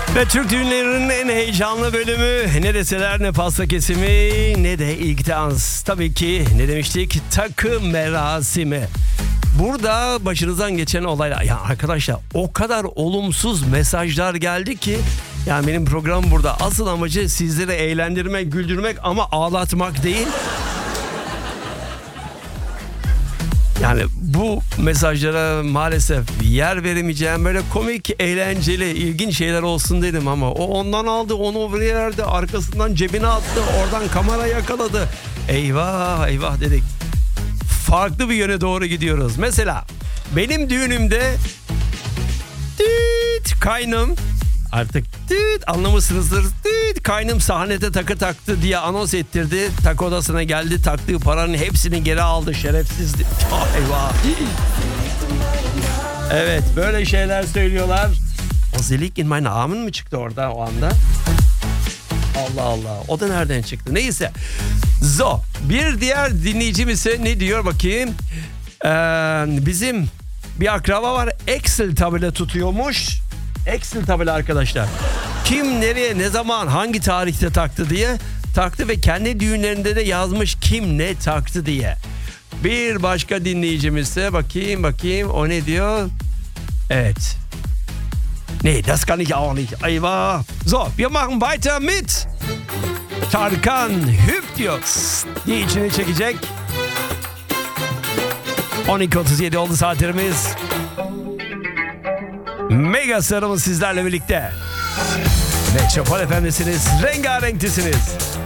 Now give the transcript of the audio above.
Ve Türk düğünlerinin en heyecanlı bölümü, ne deseler ne pasta kesimi ne de ilk dans. Tabii ki ne demiştik? Takı merasimi. Burada başınızdan geçen olaylar. Ya arkadaşlar, o kadar olumsuz mesajlar geldi ki, yani benim programım burada asıl amacı sizleri eğlendirmek, güldürmek ama ağlatmak değil. Yani bu mesajlara maalesef yer veremeyeceğim, böyle komik, eğlenceli, ilginç şeyler olsun dedim ama o ondan aldı, onu bir yerde arkasından cebine attı, oradan kamera yakaladı. Eyvah eyvah dedik. Farklı bir yöne doğru gidiyoruz. Mesela benim düğünümde kaynım, artık anlamışsınızdır, kaynım sahnede takı taktı diye anons ettirdi. Takı odasına geldi, taktığı paranın hepsini geri aldı, şerefsizdi. Eyvah. Evet, böyle şeyler söylüyorlar. O Zelik in meine Armen mı çıktı orada o anda? Allah Allah, o da nereden çıktı? Neyse. So, bir diğer dinleyicim ise ne diyor bakayım? Bizim bir akraba var, Excel tabela tutuyormuş. Excel tabela arkadaşlar. Kim nereye, ne zaman, hangi tarihte taktı diye taktı ve kendi düğünlerinde de yazmış kim ne taktı diye. Bir başka dinleyicimizse bakayım o ne diyor? Evet. Nee, das kann ich auch nicht. Eyvah. So, wir machen weiter mit Tarkan Hüp diyor. Diye içine çekecek. 12.37 oldu saatlerimiz. Mega sarımız sizlerle birlikte. Metropol FM'desiniz. Rengarenktesiniz.